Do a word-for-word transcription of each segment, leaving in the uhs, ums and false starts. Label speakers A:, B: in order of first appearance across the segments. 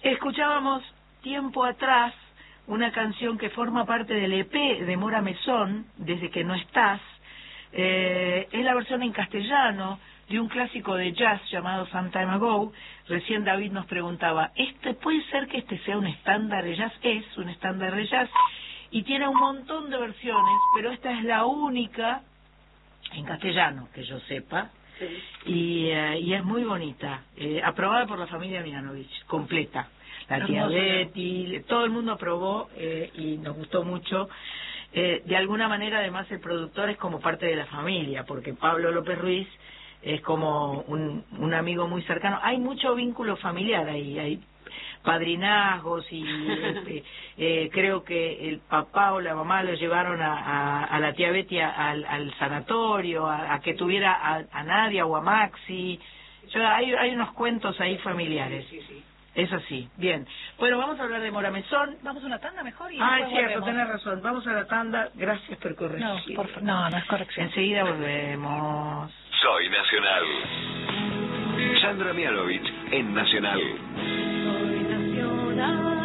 A: Escuchábamos tiempo atrás una canción que forma parte del E P de Mora Mesón, Desde que no estás. Eh, es la versión en castellano de un clásico de jazz llamado Some Time Ago. Recién David nos preguntaba, ¿este puede ser que este sea un estándar de jazz? Es un estándar de jazz y tiene un montón de versiones, pero esta es la única en castellano que yo sepa. Sí. Y, uh, y es muy bonita, eh, aprobada por la familia Mihanovich, completa. La tía Betty, todo el mundo aprobó eh, y nos gustó mucho. Eh, de alguna manera, además, el productor es como parte de la familia, porque Pablo López Ruiz es como un, un amigo muy cercano. Hay mucho vínculo familiar ahí, hay padrinazgos y este, eh, creo que el papá o la mamá lo llevaron a, a, a la tía Betty a, al, al sanatorio, a, a que tuviera a, a Nadia o a Maxi. Yo, hay, hay unos cuentos ahí familiares. Sí, sí, sí. Es así, bien. Bueno, vamos a hablar de Mora Mesón.
B: Vamos a una tanda mejor y
A: Ah, es cierto,
B: volvemos.
A: Tenés razón. Vamos a la tanda. Gracias por corregir.
B: No, por, no, no es corrección.
A: Enseguida volvemos.
C: Soy Nacional. Sandra Mihanovich en Nacional.
B: Soy Nacional.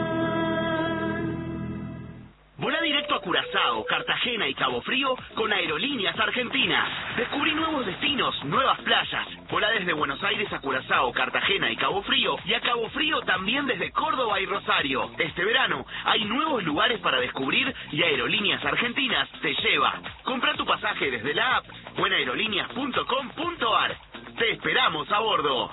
D: Volá directo a Curazao, Cartagena y Cabo Frío con Aerolíneas Argentinas. Descubrí nuevos destinos, nuevas playas. Volá desde Buenos Aires a Curazao, Cartagena y Cabo Frío, y a Cabo Frío también desde Córdoba y Rosario. Este verano hay nuevos lugares para descubrir y Aerolíneas Argentinas te lleva. Compra tu pasaje desde la app o en aerolíneas punto com punto ar. Te esperamos a bordo.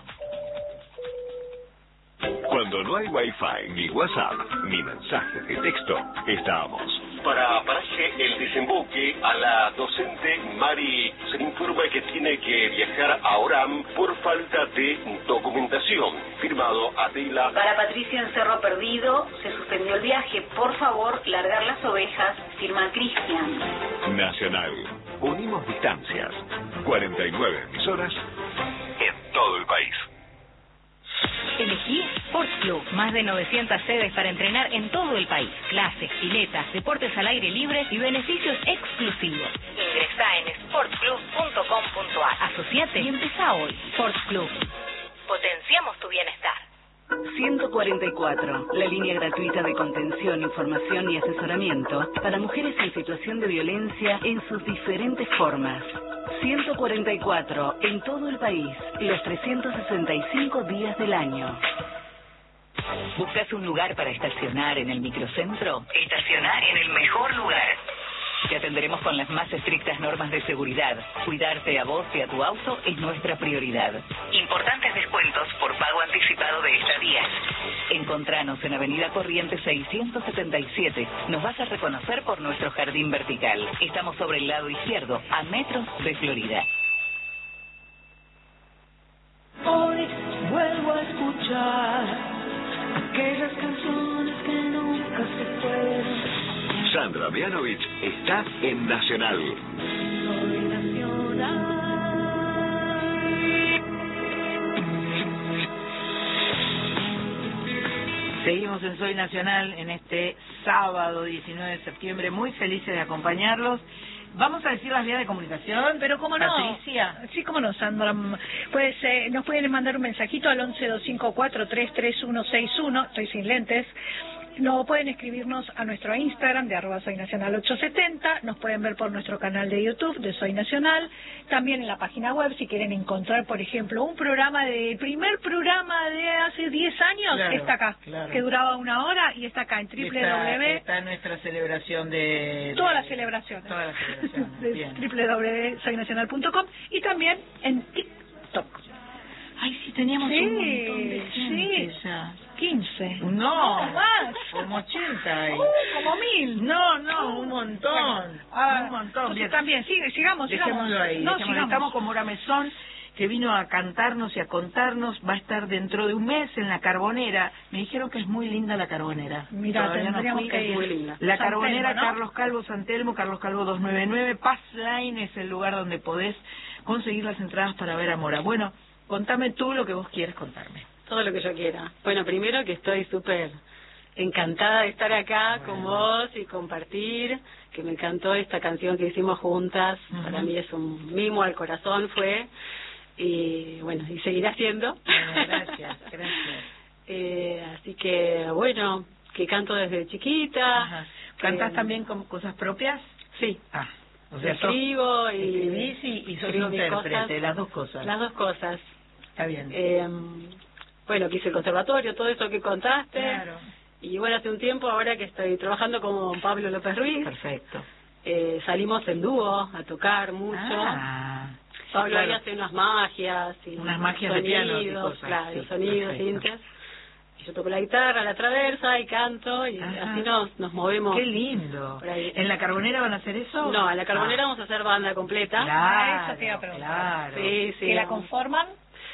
C: Cuando no hay Wi-Fi, ni WhatsApp, ni mensajes de texto, estamos.
E: Para paraje el desemboque, a la docente Mari se le informa que tiene que viajar a Orán por falta de documentación. Firmado Adela.
F: Para Patricia en Cerro Perdido, se suspendió el viaje. Por favor, largar las ovejas. Firma Cristian.
C: Nacional. Unimos distancias. cuarenta y nueve emisoras en todo el país.
G: Elegí Sports Club, más de novecientas sedes para entrenar en todo el país. Clases, piletas, deportes al aire libre y beneficios exclusivos. Ingresá en sports club punto com punto ar. Asociate y empezá hoy. Sports Club. Potenciamos tu bienestar.
H: ciento cuarenta y cuatro, la línea gratuita de contención, información y asesoramiento para mujeres en situación de violencia en sus diferentes formas. ciento cuarenta y cuatro, en todo el país, los trescientos sesenta y cinco días del año.
G: ¿Buscas un lugar para estacionar en el microcentro? Estacionar en el mejor lugar. Te atenderemos con las más estrictas normas de seguridad. Cuidarte a vos y a tu auto es nuestra prioridad. Importantes descuentos por pago anticipado de estadías. Encontranos en Avenida Corrientes seiscientos setenta y siete. Nos vas a reconocer por nuestro jardín vertical. Estamos sobre el lado izquierdo, a metros de Florida.
B: Hoy vuelvo a escuchar aquellas canciones que nunca se fueron.
C: Sandra Mihanovich está en Nacional.
B: Soy Nacional.
A: Seguimos en Soy Nacional en este sábado diecinueve de septiembre, muy felices de acompañarlos. Vamos a decir las vías de comunicación.
B: Pero cómo no,
A: Patricia.
B: Sí, cómo no, Sandra. Pues eh, nos pueden mandar un mensajito al once dos cinco cuatro tres tres uno seis uno. Estoy sin lentes. No pueden escribirnos a nuestro Instagram de arroba Soy Nacional ochocientos setenta, nos pueden ver por nuestro canal de YouTube de Soy Nacional, también en la página web si quieren encontrar, por ejemplo, un programa de, el primer programa de hace diez años, claro, está acá, claro, que duraba una hora y está acá en w w w.
A: Está, está nuestra celebración de...
B: Todas
A: de,
B: las celebraciones.
A: Todas las celebraciones, bien.
B: w w w punto soy nacional punto com y también en TikTok.
A: Ay, sí, teníamos
B: sí,
A: un montón de gente
B: sí.
A: ya.
B: quince.
A: No,
B: no más.
A: Como ochenta.
B: Uh, como mil.
A: No, no, un montón.
B: Bueno, ah,
A: un montón.
B: Bien. También, sigue, sigamos,
A: Dejémoslo
B: sigamos.
A: ahí.
B: No,
A: Dejémoslo.
B: sigamos.
A: Estamos con Mora Mesón, que vino a cantarnos y a contarnos. Va a estar dentro de un mes en la Carbonera. Me dijeron que es muy linda la Carbonera.
B: Mira, tendríamos
A: no
B: que ir.
A: Muy linda. La
B: San
A: Carbonera,
B: Telmo, ¿no?
A: Carlos Calvo, San Telmo, Carlos Calvo doscientos noventa y nueve. Pass Line es el lugar donde podés conseguir las entradas para ver a Mora. Bueno, contame tú lo que vos quieres contarme.
I: Todo lo que yo quiera. Bueno, primero que estoy súper encantada de estar acá bueno. con vos y compartir, que me encantó esta canción que hicimos juntas. Uh-huh. Para mí es un mimo al corazón, fue. Y bueno, y seguirá siendo.
A: Bueno, gracias, gracias.
I: eh, así y que, bueno, que canto desde chiquita.
A: Ajá. ¿Cantás
I: que,
A: también con cosas propias?
I: Sí.
A: Ah, o sea,
I: escribo y...
A: escribís y, y sos intérprete, cosas, las dos cosas.
I: Las dos cosas.
A: Está bien.
I: Eh, bueno, que hice el conservatorio, todo eso que contaste.
A: Claro.
I: Y bueno, hace un tiempo, ahora que estoy trabajando con Pablo López Ruiz.
A: Perfecto.
I: Eh, salimos en dúo a tocar mucho.
A: Ah,
I: Pablo
A: claro.
I: ahí hace unas magias. Y
A: unas magias
I: sonidos,
A: de piano y cosas.
I: Claro,
A: sí,
I: sonidos,
A: perfecto.
I: cintas. Y yo toco la guitarra, la traversa y canto y
A: Ajá.
I: así nos, nos movemos.
A: Qué lindo. ¿En la Carbonera van a hacer eso?
I: No, en la Carbonera
A: ah.
I: vamos a hacer banda completa.
A: Claro,
B: eso te iba a preguntar.
A: Claro.
I: Sí, sí.
B: ¿Que la conforman?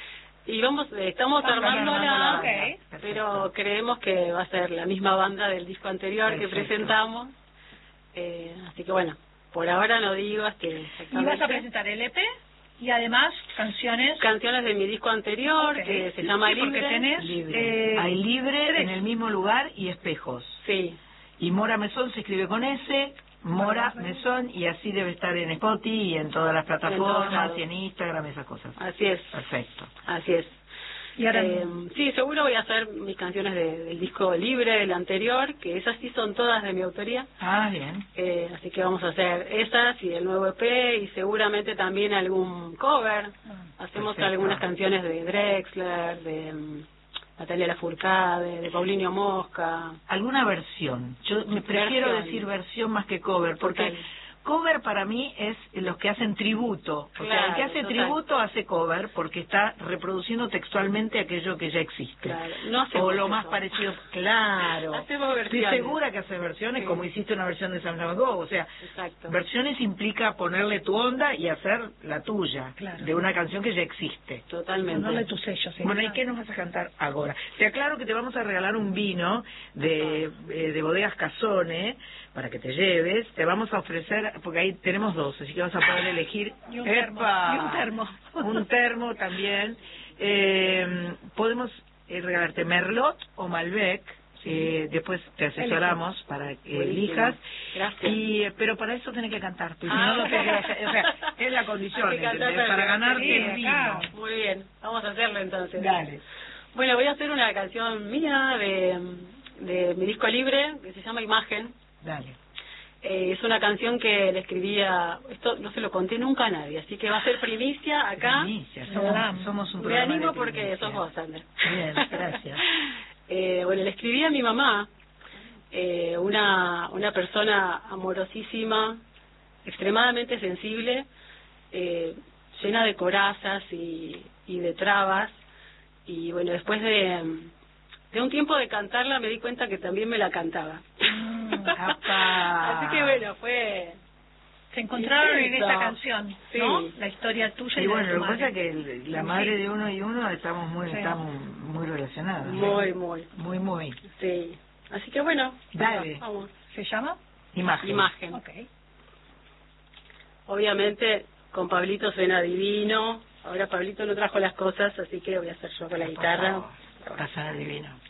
I: Y vamos, estamos
A: Vamos
I: armándola,
A: armando la
B: okay.
I: pero creemos que va a ser la misma banda del disco anterior
A: Perfecto.
I: que presentamos. Eh, así que bueno, por ahora no digo este
B: Y vas a presentar el E P y además canciones.
I: canciones de mi disco anterior,
B: Okay.
I: que se llama
B: Sí, porque
I: Libre.
B: tenés,
A: Libre.
B: eh,
A: Hay libre
B: tres.
A: en el mismo lugar y espejos.
I: Sí,
A: Y Mora Mesón se escribe con S, Mora Mesón, y así debe estar en Spotify y en todas las
I: todos
A: plataformas
I: lados.
A: y en Instagram, esas cosas.
I: así es,
A: Perfecto.
I: así es.
B: Y ahora
I: Eh, sí, seguro voy a hacer mis canciones de- del disco Libre, del anterior, que esas sí son todas de mi autoría.
A: Ah, bien.
I: Eh, así que vamos a hacer esas y el nuevo E P y seguramente también algún cover. Hacemos
A: Perfecto.
I: algunas canciones de Drexler, de um, Natalia Lafourcade, de Paulinho Mosca.
A: ¿Alguna versión? Yo me prefiero
I: Versión.
A: decir versión más que cover, porque
I: Total.
A: cover para mí es los que hacen tributo. O sea, el que
I: Claro,
A: hace
I: total.
A: tributo hace cover porque está reproduciendo textualmente aquello que ya existe.
I: Claro, no hacemos
A: o lo más
I: eso.
A: parecido, claro.
I: Hacemos
A: Estoy
I: versiones.
A: segura que haces versiones
I: Sí.
A: como hiciste una versión de San Salvador. O sea,
I: Exacto.
A: versiones implica ponerle tu onda y hacer la tuya
B: Claro.
A: de una canción que ya existe.
I: Totalmente.
B: ponerle tu sello. ¿sí?
A: Bueno, ¿y qué nos vas a cantar ahora? Te aclaro que te vamos a regalar un vino de, eh, de Bodegas Casone para que te lleves. Te vamos a ofrecer, porque ahí tenemos dos, así que vas a poder elegir.
B: Y un termo,
A: ¡Epa!
B: y un termo.
A: Un termo también. Eh, podemos eh, regalarte Merlot o Malbec. Eh, después te asesoramos para que
I: Buenísimo.
A: elijas.
I: Gracias.
A: Y, eh, pero para eso tenés que cantar, porque si
I: Ah.
A: no, no te quedas- o sea, es la condición,
I: Hay que cantar
A: ¿entendés? Para ganarte
B: sí,
A: el vino.
B: acá.
I: Muy bien, vamos a hacerlo entonces.
A: Dale.
I: Bueno, voy a hacer una canción mía de, de mi disco Libre, que se llama Imagen.
A: Dale.
I: Eh, es una canción que le escribía, esto no se lo conté nunca a nadie, así que va a ser primicia acá.
A: Primicia, somos, somos un
I: Me
A: programa
I: animo
A: de
I: porque
A: primicia.
I: sos vos, Sandra.
A: Bien, gracias.
I: eh, bueno, le escribí a mi mamá, eh, una, una persona amorosísima, extremadamente sensible, eh, llena de corazas y, y de trabas. Y bueno, después de, de un tiempo de cantarla me di cuenta que también me la cantaba.
A: ¡Apa!
I: Así que bueno, fue...
B: Se encontraron en
I: Intenso.
B: esta canción,
I: Sí.
B: ¿no? La historia tuya y,
A: Y
B: de
A: bueno,
B: tu
A: lo que pasa es
B: madre.
A: que el- la madre de uno y uno estamos muy
B: Sí.
A: estamos muy relacionados. ¿no?
I: Muy, muy.
A: Muy, muy.
I: Sí. Así que bueno,
A: Dale.
I: vamos.
B: ¿Se llama?
A: Imagen.
I: Imagen.
B: Ok.
I: Obviamente con Pablito suena divino. Ahora Pablito no trajo las cosas, así que voy a hacer yo con la
A: Por
I: guitarra.
A: favor. Pasa divino.